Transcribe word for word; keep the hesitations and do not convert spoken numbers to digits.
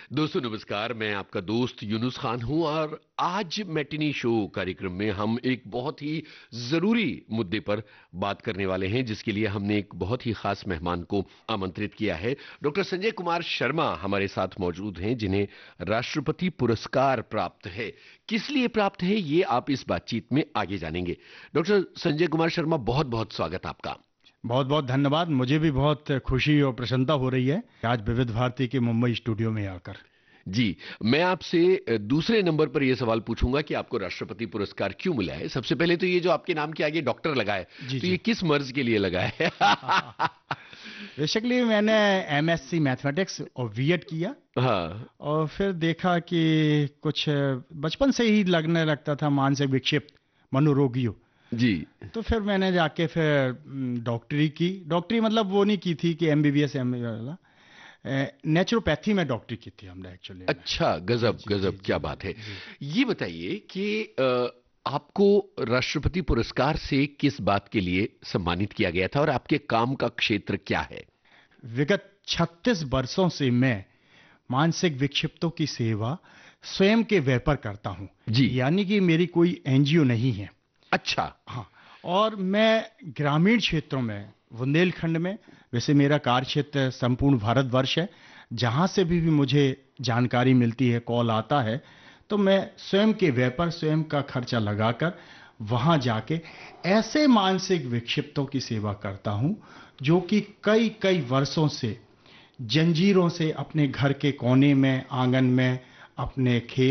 दोस्तों नमस्कार, मैं आपका दोस्त यूनुस खान हूं और आज मैटिनी शो कार्यक्रम में हम एक बहुत ही जरूरी मुद्दे पर बात करने वाले हैं, जिसके लिए हमने एक बहुत ही खास मेहमान को आमंत्रित किया है। डॉक्टर संजय कुमार शर्मा हमारे साथ मौजूद हैं, जिन्हें राष्ट्रपति पुरस्कार प्राप्त है। किस लिए प्राप्त है ये आप इस बातचीत में आगे जानेंगे। डॉक्टर संजय कुमार शर्मा, बहुत बहुत स्वागत आपका। बहुत बहुत धन्यवाद। मुझे भी बहुत खुशी और प्रसन्नता हो रही है आज विविध भारती के मुंबई स्टूडियो में आकर। जी, मैं आपसे दूसरे नंबर पर यह सवाल पूछूंगा कि आपको राष्ट्रपति पुरस्कार क्यों मिला है। सबसे पहले तो ये जो आपके नाम के आगे डॉक्टर लगा है, जी तो जी ये किस मर्ज के लिए लगा है? बेसिकली मैंने एमएससी मैथमेटिक्स और बीएड किया हाँ। और फिर देखा कि कुछ बचपन से ही लगने लगता था मानसिक विक्षिप्त मनोरोगियों। जी। तो फिर मैंने जाके फिर डॉक्टरी की। डॉक्टरी मतलब वो नहीं की थी कि एमबीबीएस एम वाला, नेचुरोपैथी में डॉक्टरी की थी हमने एक्चुअली में। अच्छा, जी गजब जी जी गजब, जी क्या बात है। जी। ये बताइए कि अ, आपको राष्ट्रपति पुरस्कार से किस बात के लिए सम्मानित किया गया था और आपके काम का क्षेत्र क्या है? विगत छत्तीस वर्षों से मैं मानसिक विक्षिप्तों की सेवा स्वयं के व्यय पर करता हूं। जी। यानी कि मेरी कोई एनजीओ नहीं है। अच्छा। हाँ, और मैं ग्रामीण क्षेत्रों में, बुंदेलखंड में, वैसे मेरा कार्य क्षेत्र संपूर्ण भारतवर्ष है, जहाँ से भी, भी मुझे जानकारी मिलती है, कॉल आता है, तो मैं स्वयं के व्यय पर, स्वयं का खर्चा लगाकर वहाँ जाके ऐसे मानसिक विक्षिप्तों की सेवा करता हूँ जो कि कई कई वर्षों से जंजीरों से अपने घर के कोने में, आंगन में, अपने खेत